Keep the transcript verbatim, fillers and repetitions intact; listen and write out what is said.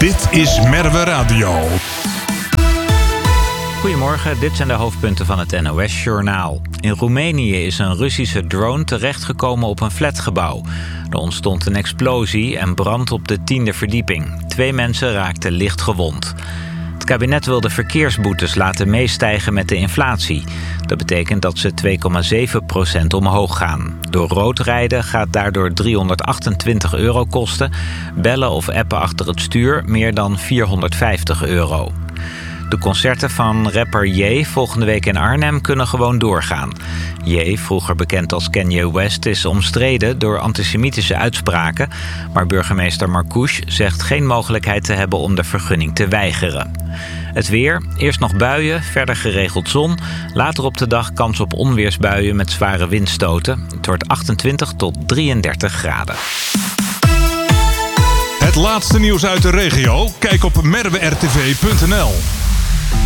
Dit is Merwe Radio. Goedemorgen, dit zijn de hoofdpunten van het N O S-journaal. In Roemenië is een Russische drone terechtgekomen op een flatgebouw. Er ontstond een explosie en brand op de tiende verdieping. Twee mensen raakten licht gewond. Het kabinet wil de verkeersboetes laten meestijgen met de inflatie. Dat betekent dat ze twee komma zeven procent omhoog gaan. Door rood rijden gaat daardoor driehonderdachtentwintig euro kosten. Bellen of appen achter het stuur meer dan vierhonderdvijftig euro. De concerten van rapper Ye volgende week in Arnhem kunnen gewoon doorgaan. Ye, vroeger bekend als Kanye West, is omstreden door antisemitische uitspraken. Maar burgemeester Marcouch zegt geen mogelijkheid te hebben om de vergunning te weigeren. Het weer, eerst nog buien, verder geregeld zon. Later op de dag kans op onweersbuien met zware windstoten. Het wordt achtentwintig tot drieëndertig graden. Het laatste nieuws uit de regio? Kijk op merwe r t v punt n l.